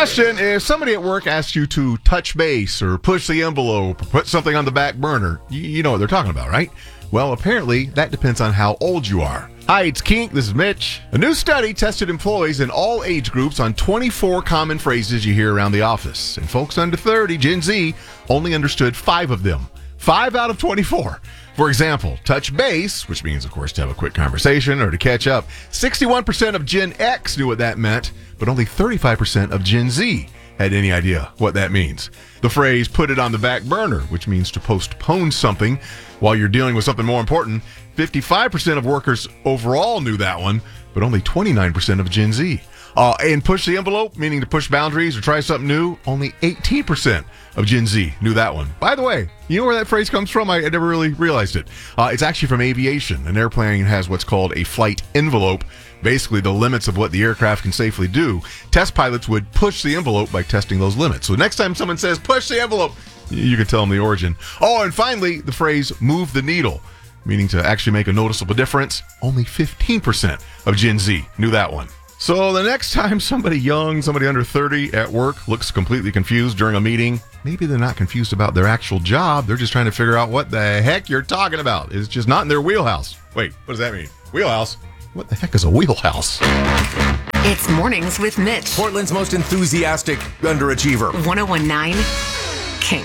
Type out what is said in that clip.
Question, if somebody at work asks you to touch base or push the envelope or put something on the back burner, you know what they're talking about, right? Well, apparently that depends on how old you are. Hi, it's Kink. This is Mitch. A new study tested employees in all age groups on 24 common phrases you hear around the office. And folks under 30, Gen Z, only understood 5 of them. 5 out of 24. For example, touch base, which means, of course, to have a quick conversation or to catch up. 61% of Gen X knew what that meant, but only 35% of Gen Z had any idea what that means. The phrase, put it on the back burner, which means to postpone something while you're dealing with something more important. 55% of workers overall knew that one, but only 29% of Gen Z. And push the envelope, meaning to push boundaries or try something new, only 18% of Gen Z knew that one. By the way, you know where that phrase comes from? I never really realized it. It's actually from aviation. An airplane has what's called a flight envelope, basically the limits of what the aircraft can safely do. Test pilots would push the envelope by testing those limits. So next time someone says, push the envelope, you can tell them the origin. Oh, and finally, the phrase, move the needle, meaning to actually make a noticeable difference. Only 15% of Gen Z knew that one. So the next time somebody young, somebody under 30 at work looks completely confused during a meeting, maybe they're not confused about their actual job. They're just trying to figure out what the heck you're talking about. It's just not in their wheelhouse. Wait, what does that mean? Wheelhouse? What the heck is a wheelhouse? It's Mornings with Mitch. Portland's most enthusiastic underachiever. 1019